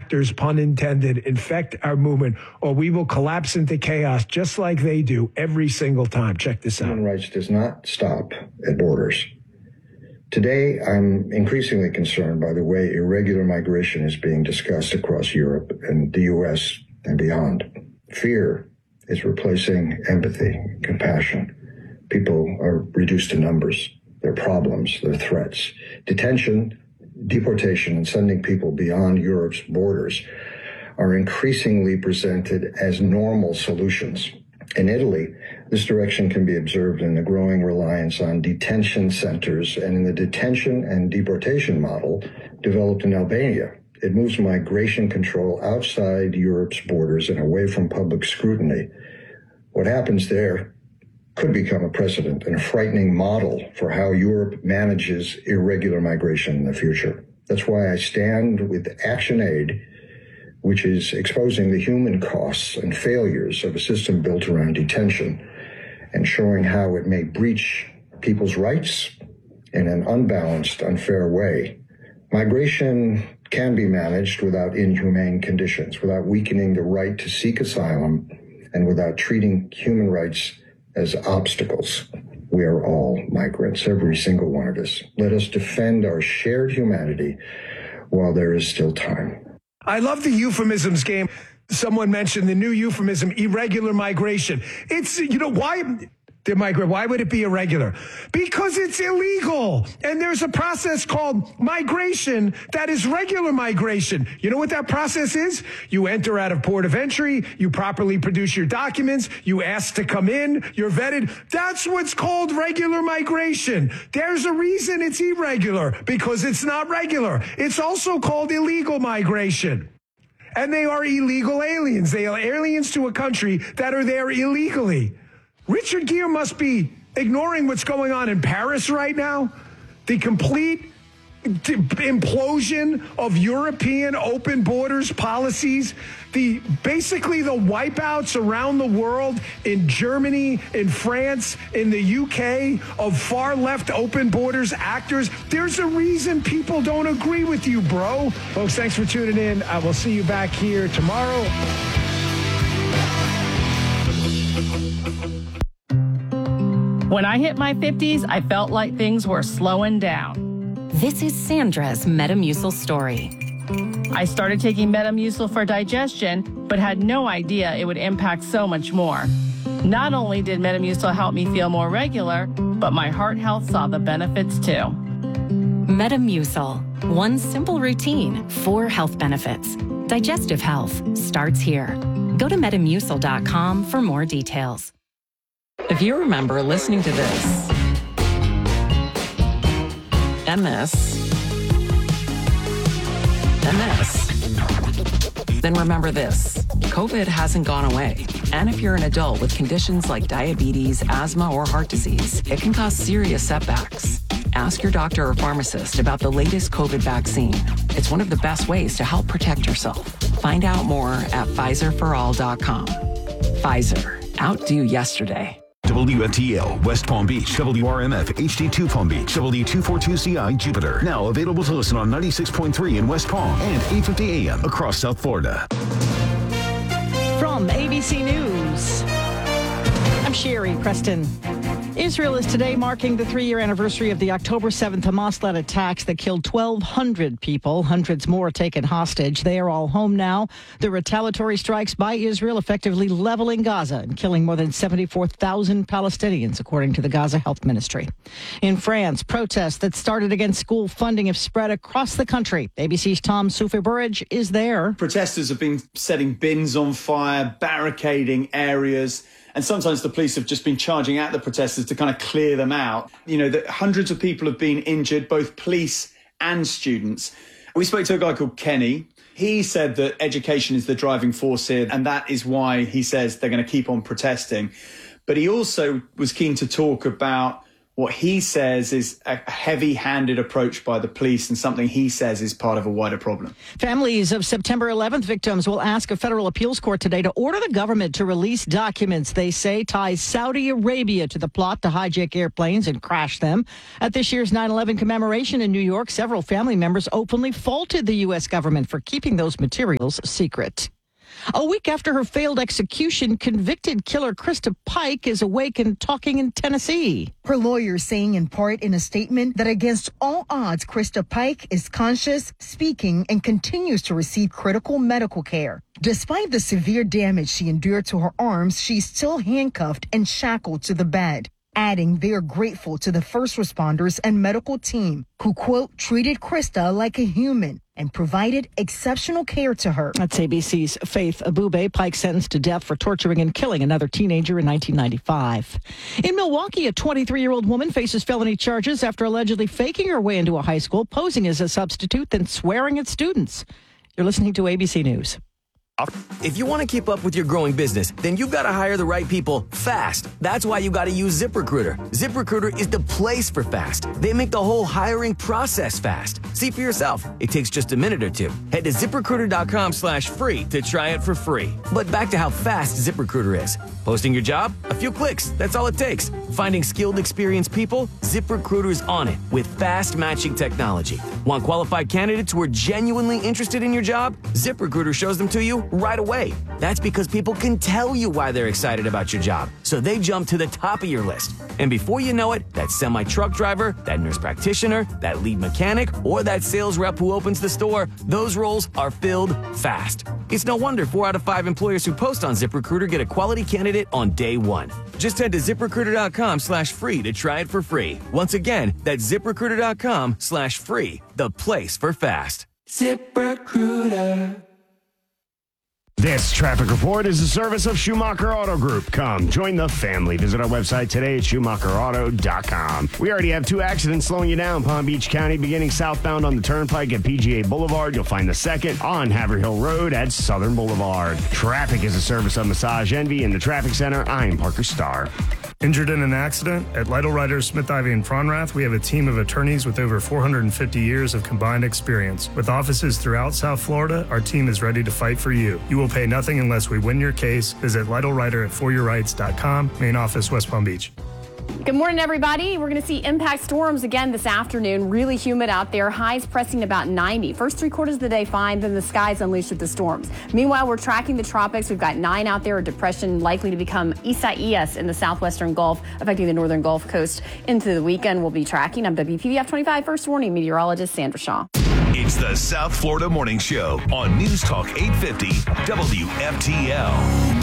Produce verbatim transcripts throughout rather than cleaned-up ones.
actors, pun intended, infect our movement, or we will collapse into chaos just like they do every single time. Check this out. Human rights does not stop at borders. Today, I'm increasingly concerned by the way irregular migration is being discussed across Europe and the U S and beyond. Fear is replacing empathy, compassion. People are reduced to numbers, their problems, their threats. Detention, deportation, and sending people beyond Europe's borders are increasingly presented as normal solutions. In Italy, this direction can be observed in the growing reliance on detention centers and in the detention and deportation model developed in Albania. It moves migration control outside Europe's borders and away from public scrutiny. What happens there could become a precedent and a frightening model for how Europe manages irregular migration in the future. That's why I stand with ActionAid, which is exposing the human costs and failures of a system built around detention and showing how it may breach people's rights in an unbalanced, unfair way. Migration can be managed without inhumane conditions, without weakening the right to seek asylum, and without treating human rights as obstacles. We are all migrants, every single one of us. Let us defend our shared humanity while there is still time. I love the euphemisms game. Someone mentioned the new euphemism, irregular migration. It's, you know, why... Why would it be irregular? Because it's illegal. And there's a process called migration that is regular migration. You know what that process is? You enter out of port of entry. You properly produce your documents. You ask to come in. You're vetted. That's what's called regular migration. There's a reason it's irregular, because it's not regular. It's also called illegal migration. And they are illegal aliens. They are aliens to a country that are there illegally. Richard Gere must be ignoring what's going on in Paris right now. The complete d- implosion of European open borders policies. The basically the wipeouts around the world in Germany, in France, in the U K of far left open borders actors. There's a reason people don't agree with you, bro. Folks, thanks for tuning in. I will see you back here tomorrow. When I hit my fifties, I felt like things were slowing down. This is Sandra's Metamucil story. I started taking Metamucil for digestion, but had no idea it would impact so much more. Not only did Metamucil help me feel more regular, but my heart health saw the benefits too. Metamucil. One simple routine, four health benefits. Digestive health starts here. Go to metamucil dot com for more details. If you remember listening to this, and this, and this, then remember this. COVID hasn't gone away. And if you're an adult with conditions like diabetes, asthma, or heart disease, it can cause serious setbacks. Ask your doctor or pharmacist about the latest COVID vaccine. It's one of the best ways to help protect yourself. Find out more at Pfizer for all dot com. Pfizer. Outdo yesterday. W F T L, West Palm Beach, W R M F, H D two Palm Beach, W two forty-two C I, Jupiter. Now available to listen on ninety-six point three in West Palm and eight fifty A M across South Florida. From A B C News, I'm Sherry Preston. Israel is today marking the three-year anniversary of the October seventh Hamas-led attacks that killed twelve hundred people. Hundreds more taken hostage. They are all home now. The retaliatory strikes by Israel effectively leveling Gaza and killing more than seventy-four thousand Palestinians, according to the Gaza Health Ministry. In France, protests that started against school funding have spread across the country. A B C's Tom Soufer-Burridge is there. Protesters have been setting bins on fire, barricading areas. And sometimes the police have just been charging at the protesters to kind of clear them out. You know, that hundreds of people have been injured, both police and students. We spoke to a guy called Kenny. He said that education is the driving force here, and that is why he says they're going to keep on protesting. But he also was keen to talk about what he says is a heavy-handed approach by the police and something he says is part of a wider problem. Families of September eleventh victims will ask a federal appeals court today to order the government to release documents they say ties Saudi Arabia to the plot to hijack airplanes and crash them. At this year's nine eleven commemoration in New York, several family members openly faulted the U S government for keeping those materials secret. A week after her failed execution, convicted killer Krista Pike is awake and talking in Tennessee. Her lawyer saying in part in a statement that against all odds, Krista Pike is conscious, speaking, and continues to receive critical medical care. Despite the severe damage she endured to her arms, she's still handcuffed and shackled to the bed. Adding they're grateful to the first responders and medical team who, quote, treated Krista like a human and provided exceptional care to her. That's A B C's Faith Abube. Pike sentenced to death for torturing and killing another teenager in nineteen ninety-five. In Milwaukee, a twenty-three-year-old woman faces felony charges after allegedly faking her way into a high school, posing as a substitute, then swearing at students. You're listening to A B C News. If you want to keep up with your growing business, then you've got to hire the right people fast. That's why you got to use ZipRecruiter. ZipRecruiter is the place for fast. They make the whole hiring process fast. See for yourself. It takes just a minute or two. Head to ZipRecruiter.com slash free to try it for free. But back to how fast ZipRecruiter is. Posting your job? A few clicks. That's all it takes. Finding skilled, experienced people? ZipRecruiter's on it with fast matching technology. Want qualified candidates who are genuinely interested in your job? ZipRecruiter shows them to you right away. That's because people can tell you why they're excited about your job, so they jump to the top of your list. And before you know it, that semi-truck driver, that nurse practitioner, that lead mechanic, or that sales rep who opens the store, those roles are filled fast. It's no wonder four out of five employers who post on ZipRecruiter get a quality candidate on day one. Just head to ZipRecruiter.com slash free to try it for free. Once again, that's ZipRecruiter.com slash free, the place for fast. ZipRecruiter. This traffic report is a service of Schumacher Auto Group. Come, join the family. Visit our website today at Schumacher Auto dot com. We already have two accidents slowing you down. Palm Beach County beginning southbound on the Turnpike at P G A Boulevard. You'll find the second on Haverhill Road at Southern Boulevard. Traffic is a service of Massage Envy in the Traffic Center. I'm Parker Starr. Injured in an accident? At Lytle Writers, Smith, Ivy, and Fronrath, we have a team of attorneys with over four hundred fifty years of combined experience. With offices throughout South Florida, our team is ready to fight for you. You will pay nothing unless we win your case. Visit Lytle Writer at for your rights dot com. Main office, West Palm Beach. Good morning, everybody. We're going to see impact storms again this afternoon. Really humid out there. Highs pressing about ninety. First three quarters of the day fine, then the skies unleashed with the storms. Meanwhile, we're tracking the tropics. We've got nine out there. A depression likely to become Isaias in the southwestern Gulf, affecting the northern Gulf Coast into the weekend. We'll be tracking. I'm W P B F twenty-five First Warning meteorologist Sandra Shaw. It's the South Florida Morning Show on News Talk eight fifty W F T L.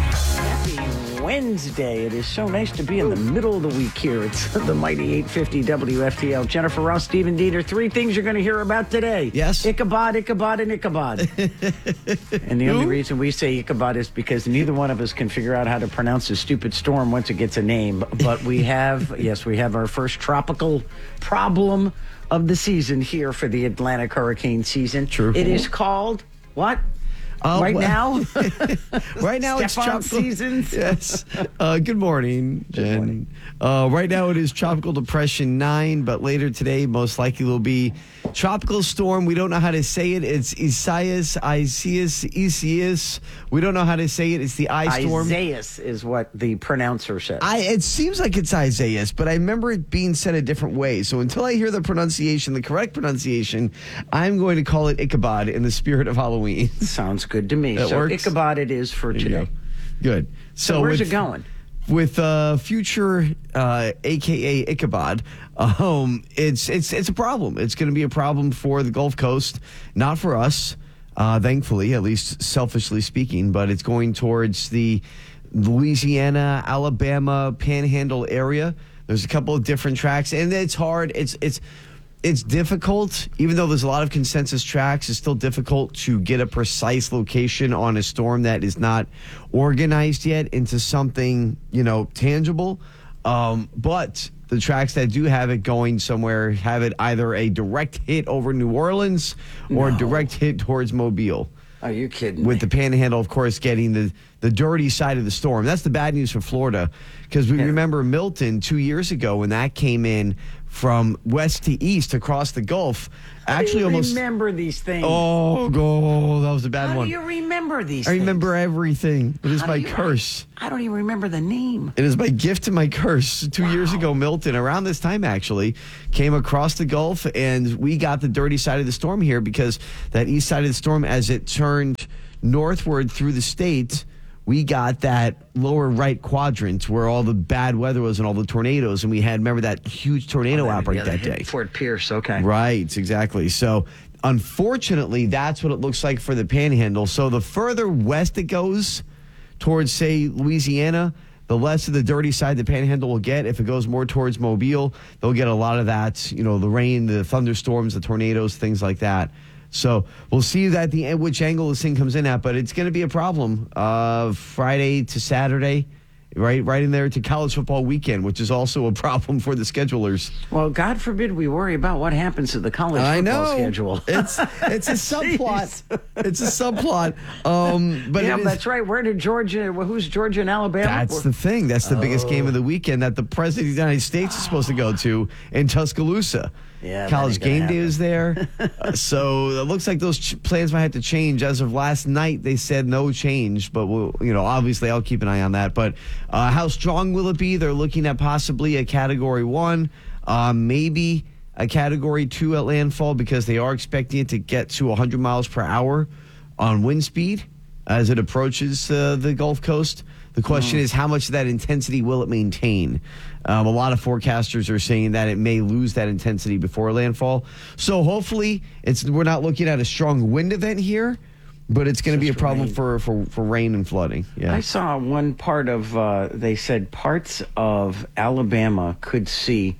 Wednesday. It is so nice to be in the middle of the week here. It's the mighty eight fifty W F T L. Jennifer Ross, Stephen Diener. Three things you're going to hear about today. Yes. Ichabod, Ichabod, and Ichabod. And the only reason we say Ichabod is because neither one of us can figure out how to pronounce a stupid storm once it gets a name. But we have, yes, we have our first tropical problem of the season here for the Atlantic hurricane season. True. It is called what? Uh, right well, now? right now it's tropical seasons. Yes. Uh, good morning, Jen. Good morning. Uh, right now it is Tropical Depression nine, but later today most likely will be Tropical Storm. We don't know how to say it. It's Isaias, Isaias, Isaias. We don't know how to say it. It's the I storm. Isaias is what the pronouncer says. I, it seems like it's Isaias, but I remember it being said a different way. So until I hear the pronunciation, the correct pronunciation, I'm going to call it Ichabod in the spirit of Halloween. Sounds good to me. That so works? Ichabod it is for There you today. go. Good. So, So where's with- it going? With uh, future, uh, A K A Ichabod, um, it's it's it's a problem. It's going to be a problem for the Gulf Coast, not for us, uh, thankfully, at least selfishly speaking. But it's going towards the Louisiana, Alabama, Panhandle area. There's a couple of different tracks, and it's hard. It's it's. It's difficult, even though there's a lot of consensus tracks, it's still difficult to get a precise location on a storm that is not organized yet into something, you know, tangible. Um, but the tracks that do have it going somewhere have it either a direct hit over New Orleans or No. a direct hit towards Mobile. Are you kidding With me? the Panhandle, of course, getting the, the dirty side of the storm. That's the bad news for Florida, because we Yeah. remember Milton two years ago when that came in from west to east across the Gulf. How Actually, do you almost. remember these things? Oh, oh, that was a bad How one. do you remember these I things? remember everything. It is How my do you- curse. I don't even remember the name. It is my gift and my curse. Two years ago, Milton, around this time actually, came across the Gulf, and we got the dirty side of the storm here because that east side of the storm, as it turned northward through the state, we got that lower right quadrant where all the bad weather was and all the tornadoes, and we had, remember that huge tornado Oh, that- outbreak yeah, that hit day. Fort Pierce, okay. Right, exactly. So, unfortunately, that's what it looks like for the Panhandle. So, the further west it goes towards, say, Louisiana, the less of the dirty side the Panhandle will get. If it goes more towards Mobile, they'll get a lot of that, you know, the rain, the thunderstorms, the tornadoes, things like that. So we'll see that the which angle this thing comes in at, but it's going to be a problem uh, Friday to Saturday, right, right in there to college football weekend, which is also a problem for the schedulers. Well, God forbid we worry about what happens to the college I football know. schedule. It's it's a subplot. It's a subplot. Um, but yeah, it is, that's right. Where did Georgia? Well, who's Georgia and Alabama? that's the thing. That's the biggest game of the weekend that the president of the United States is supposed to go to in Tuscaloosa. Yeah, that College ain't gonna game day happen. is there. uh, so it looks like those ch- plans might have to change. As of last night, they said no change, but we'll, you know, obviously I'll keep an eye on that. But uh, how strong will it be? They're looking at possibly a category one, uh, maybe a category two at landfall, because they are expecting it to get to one hundred miles per hour on wind speed as it approaches uh, the Gulf Coast. The question is, how much of that intensity will it maintain? Um, a lot of forecasters are saying that it may lose that intensity before landfall. So hopefully, it's we're not looking at a strong wind event here, but it's going to be a problem for, for, for rain and flooding. Yeah. I saw one part of, uh, they said parts of Alabama could see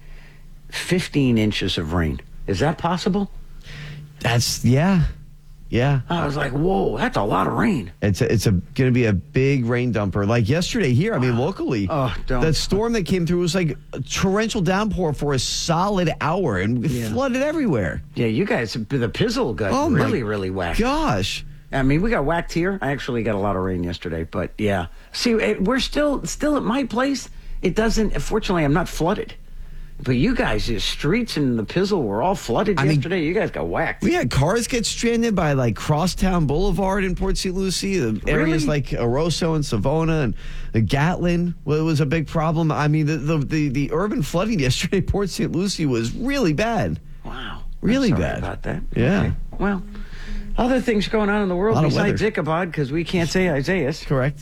fifteen inches of rain. Is that possible? That's, yeah. Yeah. I was like, whoa, that's a lot of rain. It's a, it's a going to be a big rain dumper. Like yesterday here, I mean, locally, Oh, don't. that storm that came through was like a torrential downpour for a solid hour, and it Yeah. flooded everywhere. Yeah, you guys, the pizzle got Oh, my really, really whacked. Gosh. I mean, we got whacked here. I actually got a lot of rain yesterday, but yeah. See, it, we're still still at my place. It doesn't. Fortunately, I'm not flooded. But you guys, the streets and the pizzle were all flooded I mean, yesterday. You guys got whacked. We had cars get stranded by like Crosstown Boulevard in Port Saint Lucie. The areas Really? like Oroso and Savona and the Gatlin well, it was a big problem. I mean, the the, the, the urban flooding yesterday in Port Saint Lucie was really bad. Wow. Really I'm sorry bad. about that. Yeah. Okay. Well, other things going on in the world A lot of besides weather. Ichabod, because we can't say Isaiah's. Correct.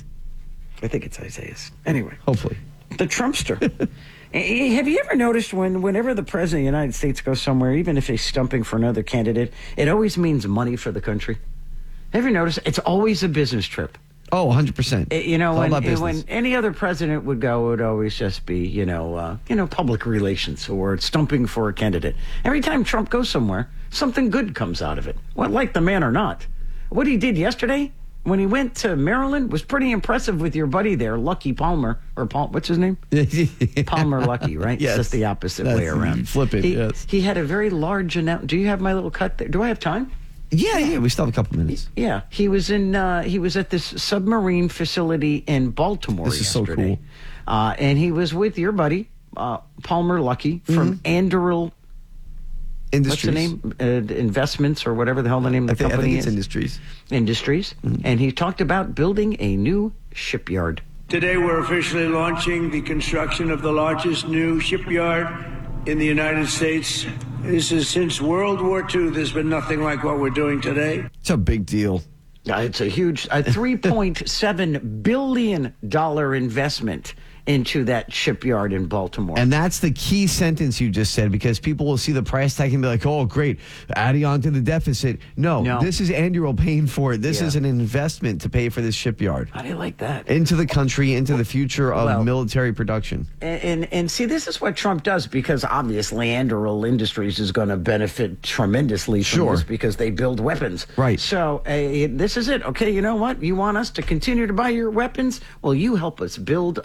I think it's Isaiah's. Anyway, Hopefully. the Trumpster. Eh, Have you ever noticed when, whenever the president of the United States goes somewhere, even if he's stumping for another candidate, it always means money for the country? Have you noticed? It's always a business trip. Oh, one hundred percent. Eh, You know, It's all when, about eh, business. when any other president would go, it would always just be, you know, uh, you know, public relations or stumping for a candidate. Every time Trump goes somewhere, something good comes out of it. Well, like the man or not. What he did yesterday when he went to Maryland was pretty impressive with your buddy there, Lucky Palmer, or Paul, what's his name? Palmer Lucky, right? Yes. It's just the opposite That's- way around. flip it, He, yes. he had a very large announcement. Do you have my little cut there? Do I have time? Yeah, yeah, we still have a couple minutes. Yeah, he was in. Uh, he was at this submarine facility in Baltimore This is so yesterday, cool. uh, and he was with your buddy uh, Palmer Lucky from Anduril. What's the Industries. name? Uh, investments or whatever the hell the name of I the think, I company think it's is. Industries. Industries, and he talked about building a new shipyard. Today, we're officially launching the construction of the largest new shipyard in the United States. This is since World War Two. There's been nothing like what we're doing today. It's a big deal. Uh, it's a huge, a three point seven billion dollars investment into that shipyard in Baltimore. And that's the key sentence you just said, because people will see the price tag and be like, oh, great, adding on to the deficit. No, No. this is Anduril paying for it. This Yeah. is an investment to pay for this shipyard. How do you like that? Into the country, into the future of Well- military production. And, and and see, this is what Trump does, because obviously Anduril Industries is going to benefit tremendously from Sure. this because they build weapons. Right. So uh, this is it. Okay, you know what? You want us to continue to buy your weapons? Well, you help us build a submarine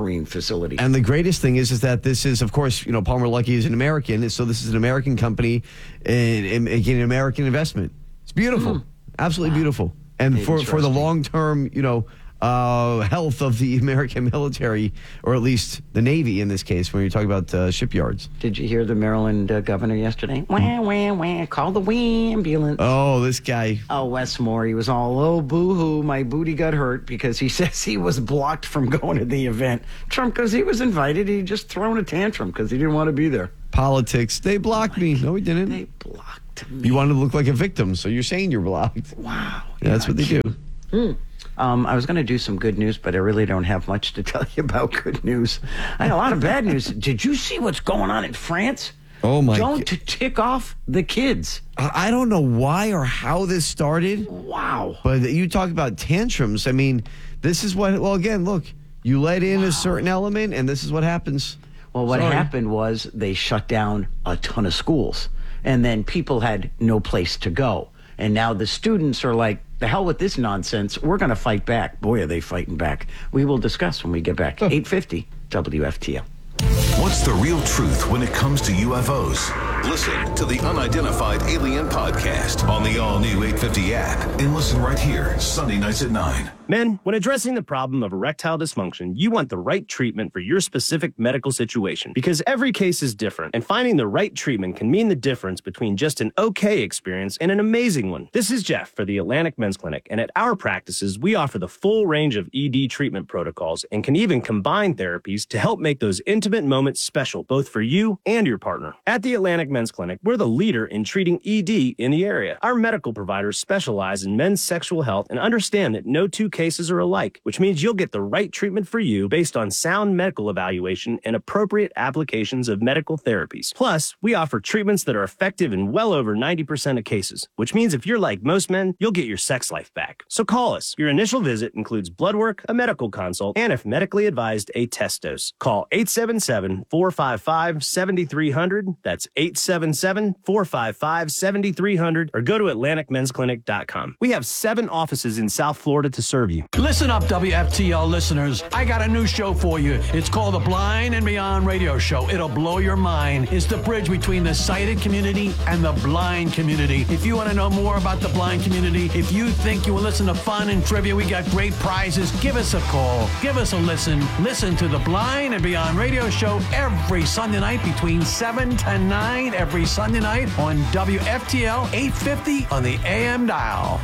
submarine facility. And the greatest thing is, is that this is, of course, you know, Palmer Luckey is an American, so this is an American company and, and making an American investment. It's beautiful, mm. absolutely wow. beautiful, and for for the long term, you know. Uh, health of the American military, or at least the Navy in this case, when you're talking about uh, shipyards. Did you hear the Maryland uh, governor yesterday? Wah, wah, wah, call the ambulance. Oh, this guy. Oh, Wes Moore. He was all, oh, boo-hoo, my booty got hurt because he says he was blocked from going to the event. Trump, because he was invited, he just thrown a tantrum because he didn't want to be there. Politics. They blocked like, me. No, he didn't. They blocked me. You wanted to look like a victim, so you're saying you're blocked. Wow. Yeah, that's what they do. Mm. Um, I was going to do some good news, but I really don't have much to tell you about good news. I had a lot of bad news. Did you see what's going on in France? Oh, my Don't God. tick off the kids. I don't know why or how this started. Wow. But you talk about tantrums. I mean, this is what, well, again, look, you let in wow. a certain element, and this is what happens. Well, what Sorry. happened was they shut down a ton of schools, and then people had no place to go. And now the students are like, the hell with this nonsense. We're going to fight back. Boy, are they fighting back. We will discuss when we get back. eight fifty W F T L. What's the real truth when it comes to U F Os? Listen to the Unidentified Alien Podcast on the all-new eight fifty app. And listen right here, Sunday nights at nine. Men, when addressing the problem of erectile dysfunction, you want the right treatment for your specific medical situation because every case is different, and finding the right treatment can mean the difference between just an okay experience and an amazing one. This is Jeff for the Atlantic Men's Clinic, and at our practices, we offer the full range of E D treatment protocols and can even combine therapies to help make those intimate moments special, both for you and your partner. At the Atlantic Men's Clinic, we're the leader in treating E D in the area. Our medical providers specialize in men's sexual health and understand that no two cases are alike, which means you'll get the right treatment for you based on sound medical evaluation and appropriate applications of medical therapies. Plus, we offer treatments that are effective in well over ninety percent of cases, which means if you're like most men, you'll get your sex life back. So call us. Your initial visit includes blood work, a medical consult, and if medically advised, a test dose. Call eight seven seven, four five five, seven three zero zero. That's eight seven seven, four five five, seven three zero zero, or go to atlantic men's clinic dot com. We have seven offices in South Florida to serve you. Listen up, W F T L listeners. I got a new show for you. It's called the Blind and Beyond Radio Show. It'll blow your mind. It's the bridge between the sighted community and the blind community. If you want to know more about the blind community, if you think you will listen to fun and trivia, we got great prizes, give us a call. Give us a listen. Listen to the Blind and Beyond Radio Show every Sunday night between seven to nine every Sunday night on W F T L eight fifty on the A M dial.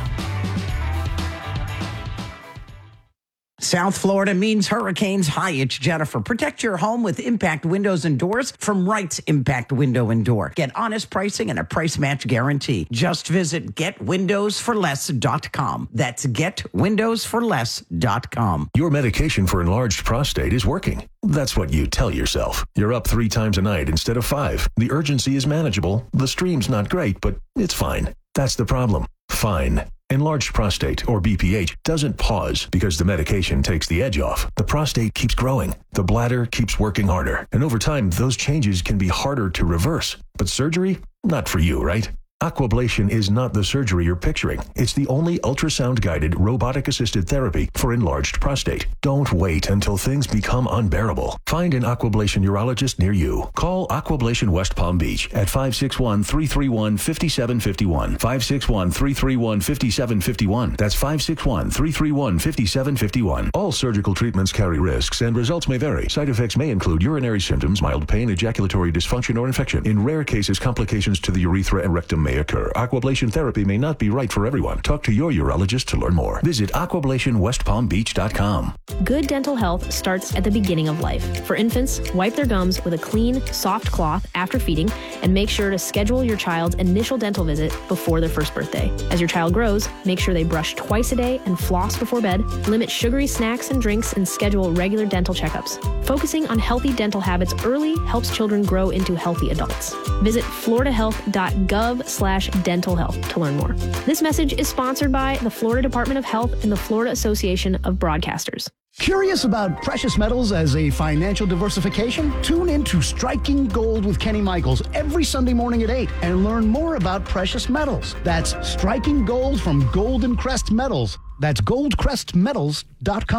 South Florida means hurricanes. Hi, it's Jennifer. Protect your home with Impact Windows and Doors from Wright's Impact Window and Door. Get honest pricing and a price match guarantee. Just visit get windows for less dot com. That's get windows for less dot com. Your medication for enlarged prostate is working. That's what you tell yourself. You're up three times a night instead of five. The urgency is manageable. The stream's not great, but it's fine. That's the problem. Fine. Enlarged prostate, or B P H, doesn't pause because the medication takes the edge off. The prostate keeps growing. The bladder keeps working harder. And over time, those changes can be harder to reverse. But surgery? Not for you, right? Aquablation is not the surgery you're picturing. It's the only ultrasound-guided, robotic-assisted therapy for enlarged prostate. Don't wait until things become unbearable. Find an Aquablation urologist near you. Call Aquablation West Palm Beach at five six one, three three one, five seven five one. five six one, three three one, five seven five one. That's five six one, three three one, five seven five one. All surgical treatments carry risks and results may vary. Side effects may include urinary symptoms, mild pain, ejaculatory dysfunction, or infection. In rare cases, complications to the urethra and rectum may occur. Aquablation therapy may not be right for everyone. Talk to your urologist to learn more. Visit aquablation west palm beach dot com. Good dental health starts at the beginning of life. For infants, wipe their gums with a clean, soft cloth after feeding, and make sure to schedule your child's initial dental visit before their first birthday. As your child grows, make sure they brush twice a day and floss before bed, limit sugary snacks and drinks, and schedule regular dental checkups. Focusing on healthy dental habits early helps children grow into healthy adults. Visit florida health dot gov slash dental health to learn more. This message is sponsored by the Florida Department of Health and the Florida Association of Broadcasters. Curious about precious metals as a financial diversification? Tune in to Striking Gold with Kenny Michaels every Sunday morning at eight and learn more about precious metals. That's Striking Gold from Golden Crest Metals. That's gold crest metals dot com.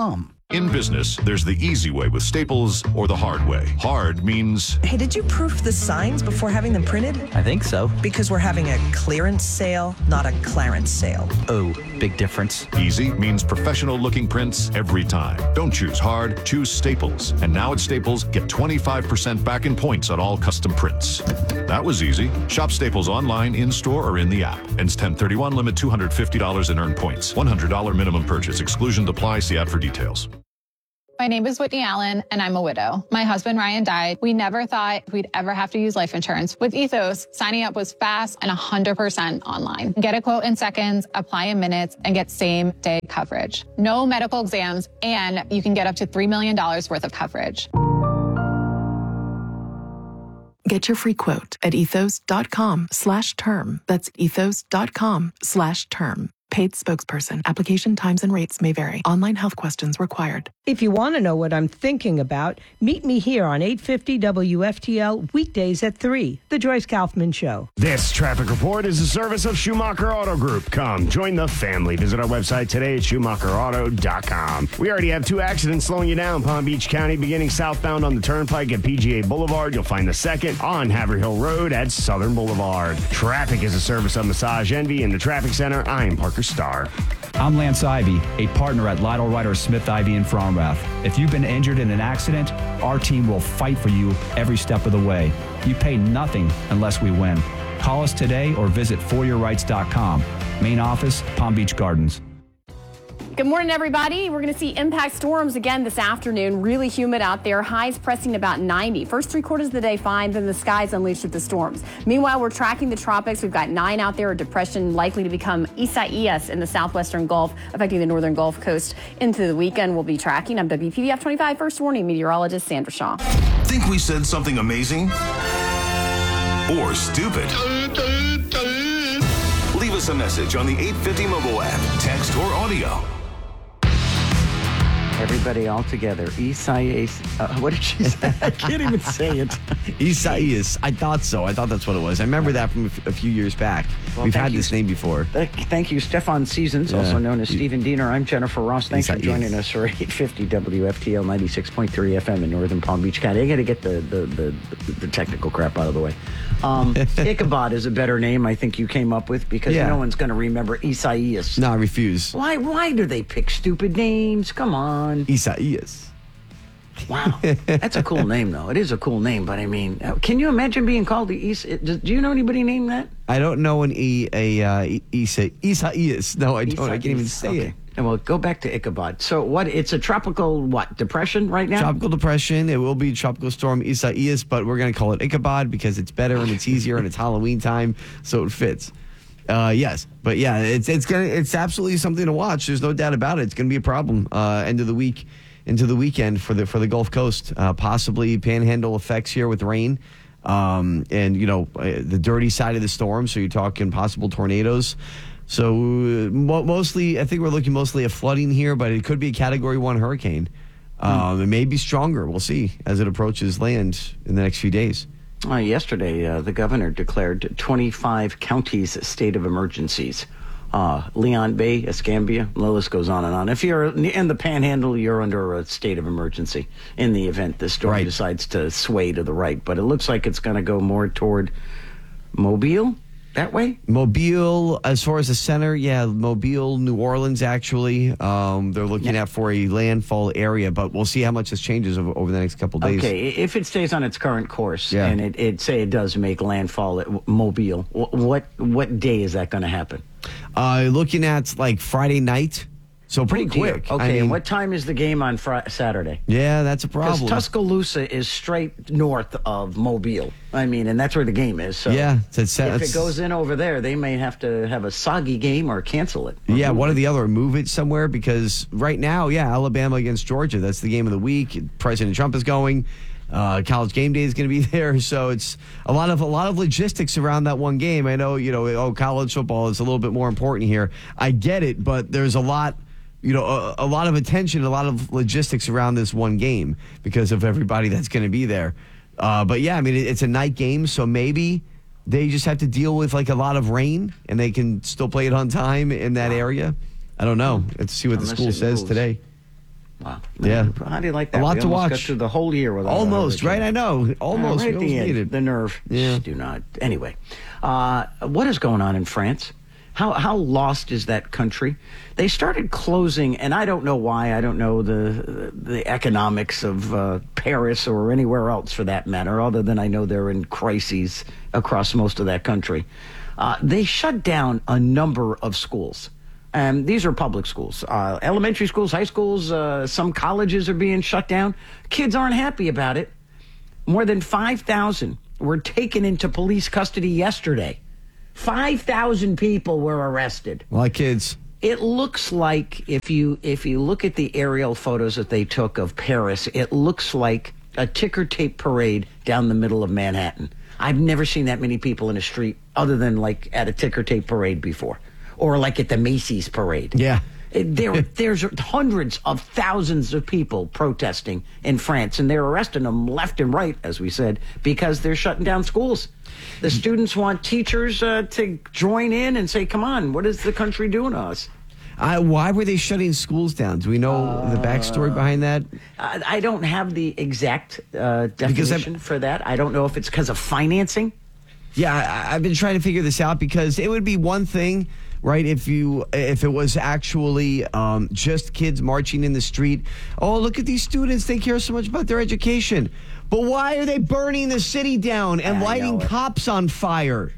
In business, there's the easy way with Staples or the hard way. Hard means... Hey, did you proof the signs before having them printed? I think so. Because we're having a clearance sale, not a clarence sale. Oh, big difference. Easy means professional-looking prints every time. Don't choose hard, choose Staples. And now at Staples, get twenty-five percent back in points on all custom prints. That was easy. Shop Staples online, in-store, or in the app. Ends ten thirty-one, limit two hundred fifty dollars in earned points. one hundred dollars minimum purchase. Exclusions apply. See ad for details. My name is Whitney Allen, and I'm a widow. My husband, Ryan, died. We never thought we'd ever have to use life insurance. With Ethos, signing up was fast and one hundred percent online. Get a quote in seconds, apply in minutes, and get same-day coverage. No medical exams, and you can get up to three million dollars worth of coverage. Get your free quote at ethos.com slash term. That's ethos.com slash term. Paid spokesperson. Application times and rates may vary. Online health questions required. If you want to know what I'm thinking about, meet me here on eight fifty W F T L weekdays at three. The Joyce Kaufman Show. This traffic report is a service of Schumacher Auto Group. Come, join the family. Visit our website today at schumacher auto dot com. We already have two accidents slowing you down. Palm Beach County, beginning southbound on the Turnpike at P G A Boulevard. You'll find the second on Haverhill Road at Southern Boulevard. Traffic is a service of Massage Envy in the Traffic Center. I'm Parker Starr. I'm Lance Ivy, a partner at Lytle Ryder Smith Ivy in Fromrath. If you've been injured in an accident, our team will fight for you every step of the way. You pay nothing unless we win. Call us today or visit for your rights dot com. Main office, Palm Beach Gardens. Good morning, everybody. We're going to see impact storms again this afternoon. Really humid out there. Highs pressing about ninety. First three quarters of the day fine, then the skies unleashed with the storms. Meanwhile, we're tracking the tropics. We've got nine out there. A depression likely to become Isaias in the southwestern Gulf, affecting the northern Gulf Coast into the weekend. We'll be tracking. I'm W P V F twenty-five First Warning meteorologist Sandra Shaw. Think we said something amazing? Or stupid? Leave us a message on the eight fifty mobile app, text or audio. Everybody all together. Isaias. Uh, what did she say? I can't even say it. Isaias. I thought so. I thought that's what it was. I remember that from a, f- a few years back. Well, We've had you. this name before. Thank you, Stefan Seasons, Yeah. also known as Stephen Diener. I'm Jennifer Ross. Thanks Isaias. for joining us for eight fifty W F T L ninety-six point three F M in Northern Palm Beach County. I got to get the, the, the, the technical crap out of the way. Um, Ichabod is a better name I think you came up with because Yeah. no one's going to remember Isaias. No, I refuse. Why, why do they pick stupid names? Come on. Isaias. Wow. That's a cool name, though. It is a cool name, but I mean, uh, can you imagine being called the East? Do you know anybody named that? I don't know an E, a, uh, E- Isa, Isaias. No, I don't. I can't even say okay. it. And we'll go back to Ichabod. So what? It's a tropical, what, depression right now? Tropical depression. It will be Tropical Storm Isaias, but we're going to call it Ichabod because it's better and it's easier and it's Halloween time, so it fits. Uh, yes, but yeah, it's it's gonna it's absolutely something to watch. There's no doubt about it. It's going to be a problem uh, end of the week, into the weekend for the for the Gulf Coast. Uh, possibly panhandle effects here with rain, um, and you know uh, the dirty side of the storm. So you're talking possible tornadoes. So uh, mo- mostly, I think we're looking mostly at flooding here, but it could be a Category One hurricane. Um, It may be stronger. We'll see as it approaches land in the next few days. Uh, yesterday, uh, the governor declared twenty-five counties state of emergencies. Uh, Leon Bay, Escambia, the list goes on and on. If you're in the Panhandle, you're under a state of emergency in the event the storm Right. decides to sway to the right. But it looks like it's going to go more toward Mobile, that way? Mobile, as far as the center, yeah, Mobile, New Orleans, actually. Um, they're looking at for a landfall area, but we'll see how much this changes over, over the next couple days. Okay, if it stays on its current course, Yeah. and it, it say it does make landfall at Mobile, wh- what what day is that going to happen? Uh, looking at like Friday night, so pretty Oh, dear. quick. Okay, I mean, and what time is the game on Fri- Saturday? Yeah, that's a Because problem. Tuscaloosa is straight north of Mobile. I mean, and that's where the game is. So Yeah, it's- it's- if it's- it goes in over there, they may have to have a soggy game or cancel it. Yeah, one or the other, move it somewhere because right now, yeah, Alabama against Georgia, that's the game of the week. President Trump is going. Uh, College game day is going to be there, so it's a lot of a lot of logistics around that one game. I know, you know, oh, college football is a little bit more important here. I get it, but there's a lot, you know, a, a lot of attention, a lot of logistics around this one game because of everybody that's going to be there. Uh, but yeah, I mean, it, it's a night game, so maybe they just have to deal with like a lot of rain and they can still play it on time in that area. I don't know. Let's see what Unless the school it says moves. today. Wow. Yeah. How do you like that? A lot we to almost watch. got through the whole year without Almost, right? I know. Almost. Uh, right We at the almost end. made it. The nerve. Yeah. Just do not. Anyway, uh, what is going on in France? How how lost is that country? They started closing, and I don't know why. I don't know the the economics of uh, Paris or anywhere else for that matter, other than I know they're in crises across most of that country. Uh, they shut down a number of schools. Um, these are public schools, uh, elementary schools, high schools, uh, some colleges are being shut down. Kids aren't happy about it. More than five thousand were taken into police custody yesterday. five thousand people were arrested. A lot of kids. It looks like, if you if you look at the aerial photos that they took of Paris, it looks like a ticker tape parade down the middle of Manhattan. I've never seen that many people in a street other than like at a ticker tape parade before. Or like at the Macy's parade. Yeah. There, there's hundreds of thousands of people protesting in France, and they're arresting them left and right, as we said, because they're shutting down schools. The students want teachers uh, to join in and say, come on, what is the country doing to us? Uh, why were they shutting schools down? Do we know uh, the backstory behind that? I, I don't have the exact uh, definition for that. I don't know if it's because of financing. Yeah, I, I've been trying to figure this out because it would be one thing, right, if you if it was actually um, just kids marching in the street. Oh, look at these students. They care so much about their education. But why are they burning the city down and I lighting cops on fire?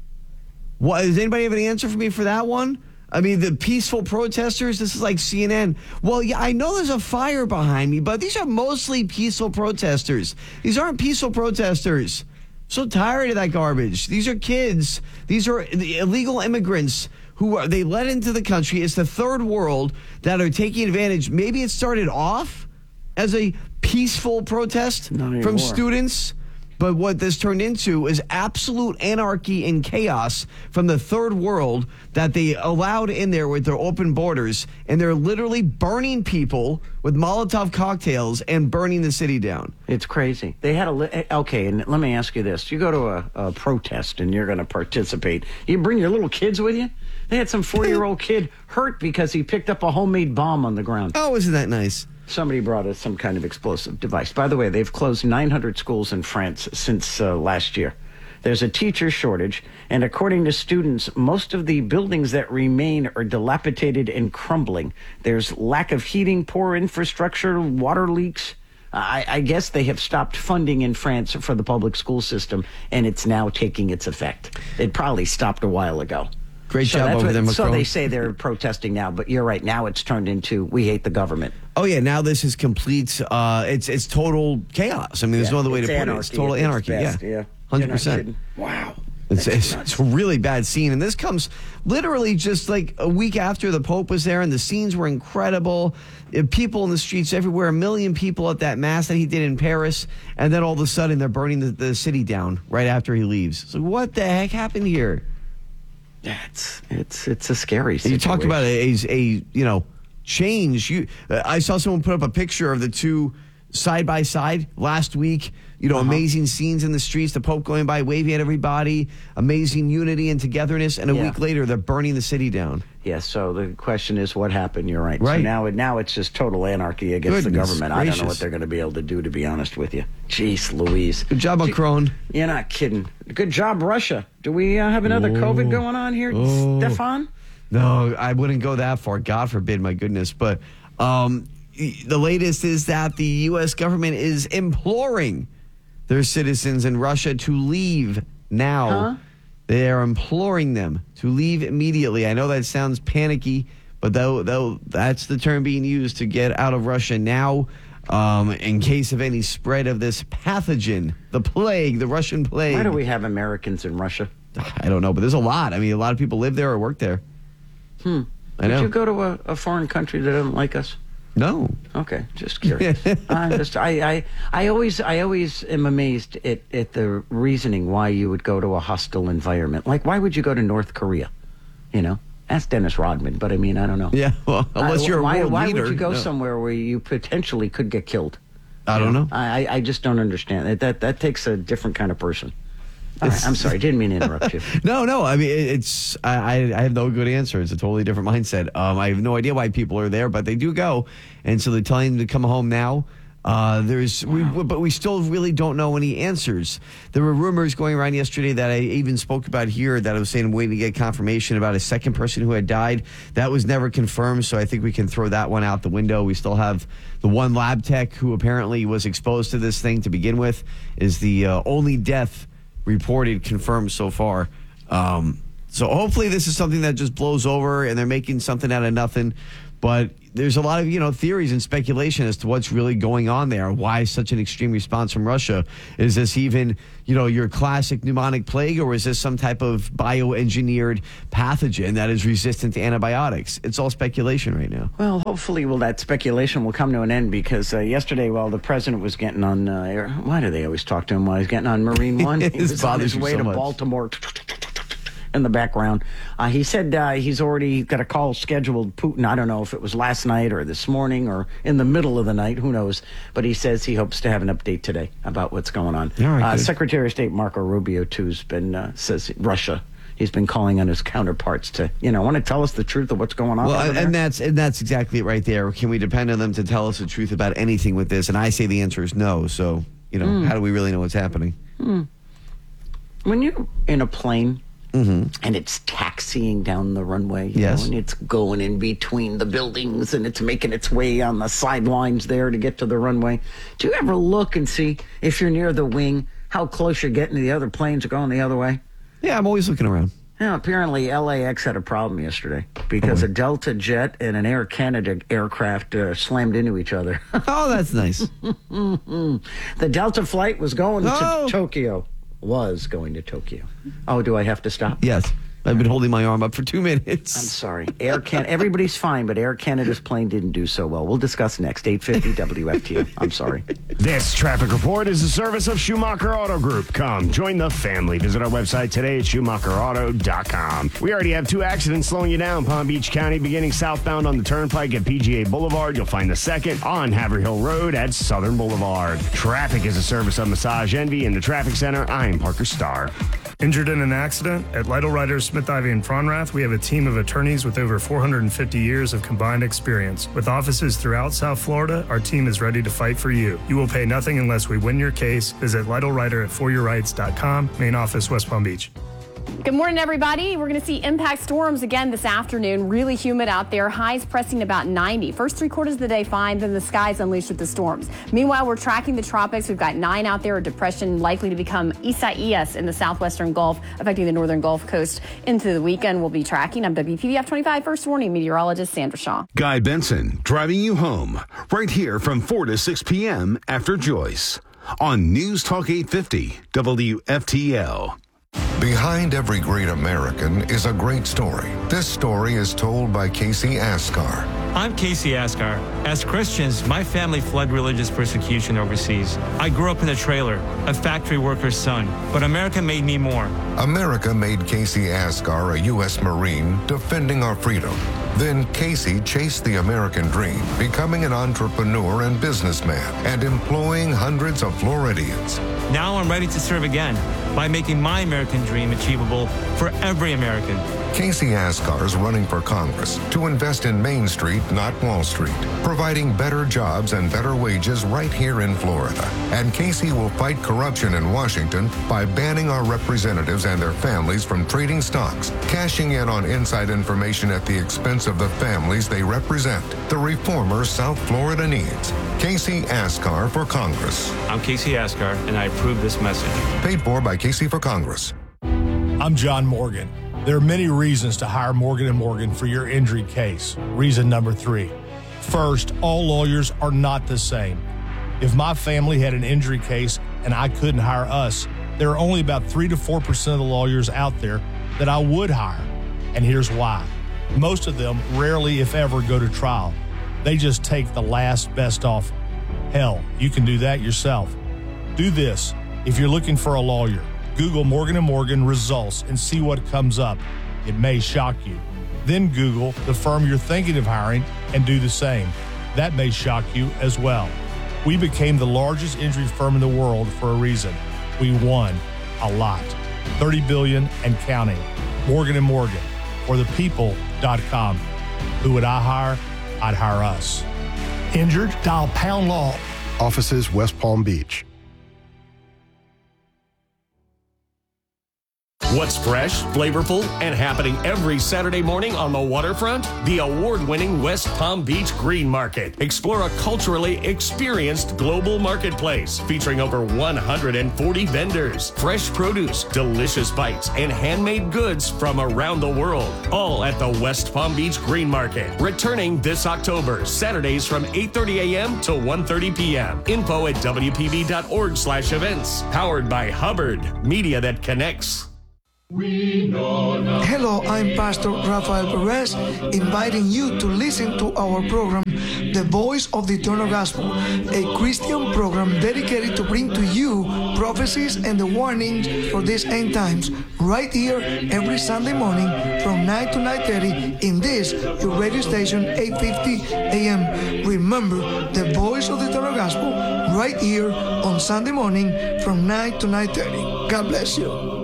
What, does anybody have an answer for me for that one? I mean, the peaceful protesters, this is like C N N. Well, yeah, I know there's a fire behind me, but these are mostly peaceful protesters. These aren't peaceful protesters. So tired of that garbage. These are kids. These are the illegal immigrants who are, they let into the country. It's the third world that are taking advantage. Maybe it started off as a peaceful protest from students, but what this turned into is absolute anarchy and chaos from the third world that they allowed in there with their open borders, and they're literally burning people with Molotov cocktails and burning the city down. It's crazy. They had a li- okay, and let me ask you this: you go to a, a protest and you're going to participate. You bring your little kids with you. They had some four-year-old kid hurt because he picked up a homemade bomb on the ground. Oh, isn't that nice? Somebody brought us some kind of explosive device. By the way, they've closed nine hundred schools in France since uh, last year. There's a teacher shortage, and according to students, most of the buildings that remain are dilapidated and crumbling. There's lack of heating, poor infrastructure, water leaks. I, I guess they have stopped funding in France for the public school system, and it's now taking its effect. It probably stopped a while ago. Great so job over what, there, Macron. So they say they're protesting now, but you're right. Now it's turned into we hate the government. Oh yeah, now this is complete. Uh, it's it's total chaos. I mean, there's Yeah, no other way to it's put anarchy it. It's total at its anarchy. best, yeah, yeah. hundred You're not percent. kidding. Wow. It's, it's, it's a really bad scene, and this comes literally just like a week after the Pope was there, and the scenes were incredible. Uh, People in the streets everywhere, a million people at that mass that he did in Paris, and then all of a sudden they're burning the, the city down right after he leaves. So what the heck happened here? Yeah, it's it's it's a scary And situation. you talked about a, a, a you know change. You, uh, I saw someone put up a picture of the two side by side last week. You know, uh-huh. amazing scenes in the streets. The Pope going by, waving at everybody. Amazing unity and togetherness. And a Yeah. week later, they're burning the city down. Yeah, so the question is what happened? You're right. Right. So now, it, now it's just total anarchy against Goodness the government. I don't know gracious. what they're going to be able to do, to be honest with you. Jeez Louise. Good job, Macron. You're not kidding. Good job, Russia. Do we uh, have another Oh. COVID going on here, Oh. Stefan? No, I wouldn't go that far. God forbid, my goodness. But um, the latest is that the U S government is imploring their citizens in Russia to leave now. Huh? They are imploring them to leave immediately. I know that sounds panicky, but though, though that's the term being used to get out of Russia now um, in case of any spread of this pathogen, the plague, the Russian plague. Why do we have Americans in Russia? I don't know, but there's a lot. I mean, a lot of people live there or work there. Hmm. I know. Did you go to a, a foreign country that doesn't like us? No. Okay, just curious. I'm just, I, I, I always, I always am amazed at, at the reasoning why you would go to a hostile environment. Like, why would you go to North Korea? You know, ask Dennis Rodman. But I mean, I don't know. Yeah, well, unless I- you're a why, world why leader. would you go No. somewhere where you potentially could get killed? I don't know. I, I I just don't understand. That, that that takes a different kind of person. All right, I'm sorry, didn't mean to interrupt you. no, no. I mean, it- it's I, I have no good answer. It's a totally different mindset. Um, I have no idea why people are there, but they do go, and so they're telling them to come home now. Uh, there's, we, but we still really don't know any answers. There were rumors going around yesterday that I even spoke about here that I was saying I'm waiting to get confirmation about a second person who had died. That was never confirmed, so I think we can throw that one out the window. We still have the one lab tech who apparently was exposed to this thing to begin with is the uh, only death reported confirmed so far. Um, so hopefully this is something that just blows over and they're making something out of nothing. But there's a lot of, you know, theories and speculation as to what's really going on there. Why such an extreme response from Russia? Is this even, you know, your classic pneumonic plague, or is this some type of bioengineered pathogen that is resistant to antibiotics? It's all speculation right now. Well, hopefully, well, that speculation will come to an end because uh, yesterday, while the president was getting on, uh, air, why do they always talk to him while he's getting on Marine One? He was on his way so to much. Baltimore. In the background, uh, he said uh, he's already got a call scheduled. Putin, I don't know if it was last night or this morning or in the middle of the night, who knows? But he says he hopes to have an update today about what's going on. All right, uh, good. Secretary of State Marco Rubio too's been uh, says Russia. He's been calling on his counterparts to, you know, want to tell us the truth of what's going on. Well, over and, there? and that's and that's exactly it right there. Can we depend on them to tell us the truth about anything with this? And I say the answer is no. So, you know, Mm. how do we really know what's happening? Hmm. When you're in a plane. Mm-hmm. And it's taxiing down the runway, you Yes. know, and it's going in between the buildings and it's making its way on the sidelines there to get to the runway. Do you ever look and see, if you're near the wing, how close you're getting to the other planes are going the other way? Yeah, I'm always looking around. Yeah, apparently L A X had a problem yesterday because Oh. a Delta jet and an Air Canada aircraft uh, slammed into each other. Oh, that's nice. The Delta flight was going Oh. to Tokyo. Was going to Tokyo. Oh, do I have to stop? Yes. I've been holding my arm up for two minutes. I'm sorry. Air Can everybody's fine, but Air Canada's plane didn't do so well. We'll discuss next. eight fifty W F T U. I'm sorry. This traffic report is a service of Schumacher Auto Group. Come, join the family. Visit our website today at schumacher auto dot com. We already have two accidents slowing you down. Palm Beach County, beginning southbound on the Turnpike at P G A Boulevard. You'll find the second on Haverhill Road at Southern Boulevard. Traffic is a service of Massage Envy. In the traffic center, I'm Parker Starr. Injured in an accident? At Lytle Writers, Smith, Ivy, and Fronrath, we have a team of attorneys with over four hundred fifty years of combined experience. With offices throughout South Florida, our team is ready to fight for you. You will pay nothing unless we win your case. Visit Lytle Writer at for your rights dot com, main office, West Palm Beach. Good morning, everybody. We're going to see impact storms again this afternoon. Really humid out there. Highs pressing about ninety. First three quarters of the day fine, then the skies unleashed with the storms. Meanwhile, we're tracking the tropics. We've got nine out there. A depression likely to become Isaias in the southwestern Gulf, affecting the northern Gulf Coast into the weekend. We'll be tracking. I'm W P V F twenty-five First Warning meteorologist Sandra Shaw. Guy Benson driving you home right here from four to six p.m. after Joyce on News Talk eight fifty W F T L. Behind every great American is a great story. This story is told by Casey Askar. I'm Casey Askar. As Christians, my family fled religious persecution overseas. I grew up in a trailer, a factory worker's son, but America made me more. America made Casey Askar a U S Marine defending our freedom. Then Casey chased the American dream, becoming an entrepreneur and businessman and employing hundreds of Floridians. Now I'm ready to serve again by making my American dream achievable for every American. Casey Askar is running for Congress to invest in Main Street, not Wall Street, providing better jobs and better wages right here in Florida. And Casey will fight corruption in Washington by banning our representatives and their families from trading stocks, cashing in on inside information at the expense of the families they represent. The reformer South Florida needs. Casey Askar for Congress. I'm Casey Askar, and I approve this message. Paid for by Casey for Congress. I'm John Morgan. There are many reasons to hire Morgan and Morgan for your injury case. Reason number three. First, all lawyers are not the same. If my family had an injury case and I couldn't hire us, there are only about three to four percent of the lawyers out there that I would hire. And here's why. Most of them rarely, if ever, go to trial. They just take the last best offer. Hell, you can do that yourself. Do this. If you're looking for a lawyer, Google Morgan and Morgan results and see what comes up. It may shock you. Then Google the firm you're thinking of hiring and do the same. That may shock you as well. We became the largest injury firm in the world for a reason. We won a lot. thirty billion dollars and counting. Morgan and Morgan, or the people dot com. Who would I hire? I'd hire us. Injured? Dial Pound Law. Offices West Palm Beach. What's fresh, flavorful, and happening every Saturday morning on the waterfront? The award-winning West Palm Beach Green Market. Explore a culturally experienced global marketplace featuring over one hundred forty vendors, fresh produce, delicious bites, and handmade goods from around the world. All at the West Palm Beach Green Market. Returning this October, Saturdays from eight thirty a.m. to one thirty p.m. Info at W P B dot org slash events. Powered by Hubbard, media that connects. We know now. Hello, I'm Pastor Rafael Perez, inviting you to listen to our program, The Voice of the Eternal Gospel, a Christian program dedicated to bring to you prophecies and the warnings for these end times, right here every Sunday morning from nine to nine thirty in this, your radio station, eight fifty a.m. Remember, The Voice of the Eternal Gospel, right here on Sunday morning from nine to nine thirty. God bless you.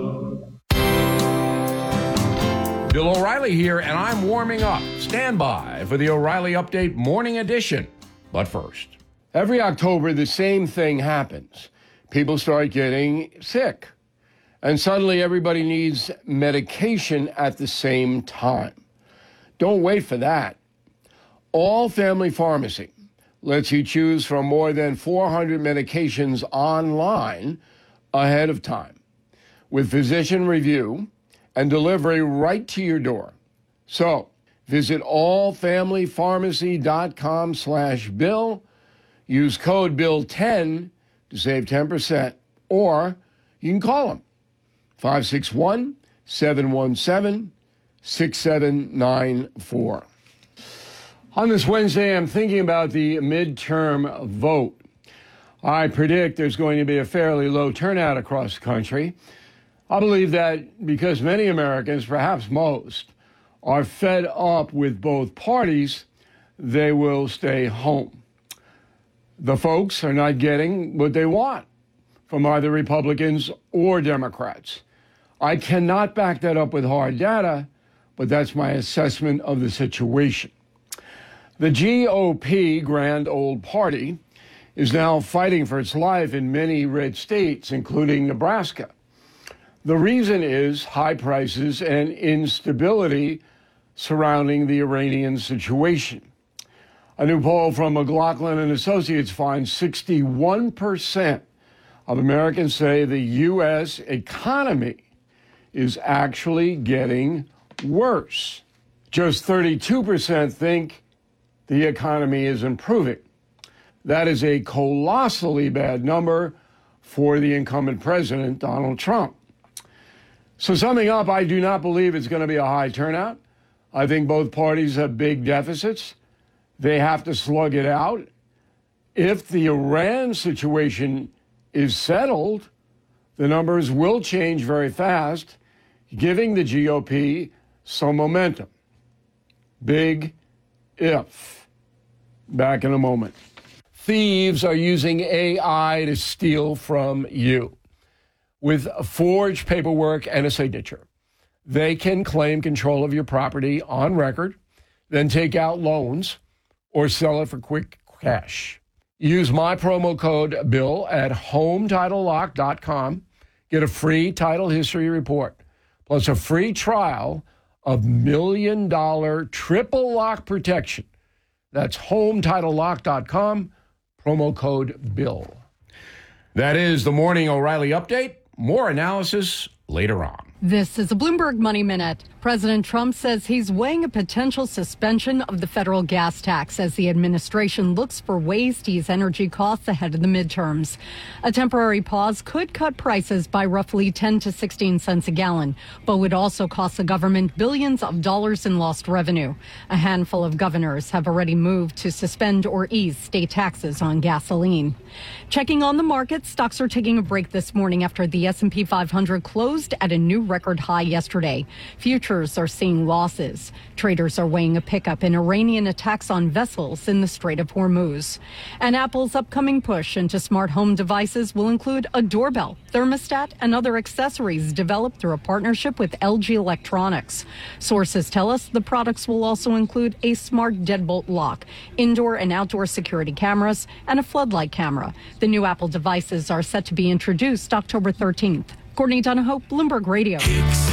Bill O'Reilly here, and I'm warming up. Stand by for the O'Reilly Update Morning Edition. But first, every October, the same thing happens. People start getting sick, and suddenly everybody needs medication at the same time. Don't wait for that. All Family Pharmacy lets you choose from more than four hundred medications online ahead of time, with physician review and delivery right to your door. So visit allfamilypharmacy.com slash bill. Use code bill ten to save ten percent, or you can call them five six one, seven one seven, six seven nine four. On this Wednesday, I'm thinking about the midterm vote. I predict there's going to be a fairly low turnout across the country. I believe that because many Americans, perhaps most, are fed up with both parties, they will stay home. The folks are not getting what they want from either Republicans or Democrats. I cannot back that up with hard data, but that's my assessment of the situation. The G O P, Grand Old Party, is now fighting for its life in many red states, including Nebraska. The reason is high prices and instability surrounding the Iranian situation. A new poll from McLaughlin and Associates finds sixty-one percent of Americans say the U S economy is actually getting worse. Just thirty-two percent think the economy is improving. That is a colossally bad number for the incumbent president, Donald Trump. So summing up, I do not believe it's going to be a high turnout. I think both parties have big deficits. They have to slug it out. If the Iran situation is settled, the numbers will change very fast, giving the G O P some momentum. Big if. Back in a moment. Thieves are using A I to steal from you. With forged paperwork and a signature, they can claim control of your property on record, then take out loans or sell it for quick cash. Use my promo code BILL at home title lock dot com. Get a free title history report, plus a free trial of million dollar triple lock protection. That's home title lock dot com, promo code BILL. That is the Morning O'Reilly Update. More analysis later on. This is a Bloomberg Money Minute. President Trump says he's weighing a potential suspension of the federal gas tax as the administration looks for ways to ease energy costs ahead of the midterms. A temporary pause could cut prices by roughly ten to sixteen cents a gallon, but would also cost the government billions of dollars in lost revenue. A handful of governors have already moved to suspend or ease state taxes on gasoline. Checking on the market, stocks are taking a break this morning after the S and P five hundred closed at a new record high yesterday. Futures are seeing losses. Traders are weighing a pickup in Iranian attacks on vessels in the Strait of Hormuz. And Apple's upcoming push into smart home devices will include a doorbell, thermostat, and other accessories developed through a partnership with L G Electronics. Sources tell us the products will also include a smart deadbolt lock, indoor and outdoor security cameras, and a floodlight camera. The new Apple devices are set to be introduced October thirteenth. Courtney Donahoe, Bloomberg Radio.